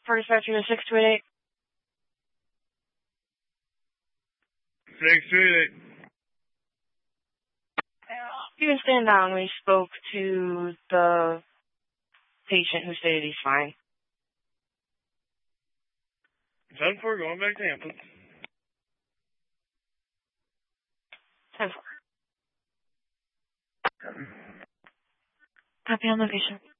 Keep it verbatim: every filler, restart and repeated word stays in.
First dispatcher to six two eight eight. six two eight eight. You can stand down. We spoke to the patient who stated he's fine. ten four, going back to Hampton. ten four. Copy on location.